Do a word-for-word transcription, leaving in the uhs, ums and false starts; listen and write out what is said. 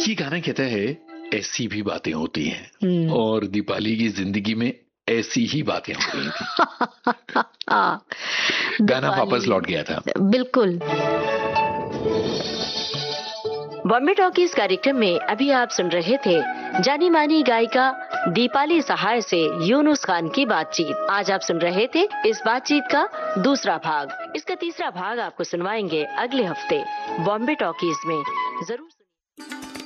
ये गाना कहता है ऐसी भी बातें होती हैं, हम्म। और दीपाली की जिंदगी में ऐसी ही बातें हो रही थी। गाना वापस लौट गया था। बिल्कुल। बॉम्बे टॉकीज कार्यक्रम में अभी आप सुन रहे थे जानी मानी गायिका दीपाली सहाय से यूनुस खान की बातचीत। आज आप सुन रहे थे इस बातचीत का दूसरा भाग। इसका तीसरा भाग आपको सुनवाएंगे अगले हफ्ते बॉम्बे टॉकीज में। जरूर।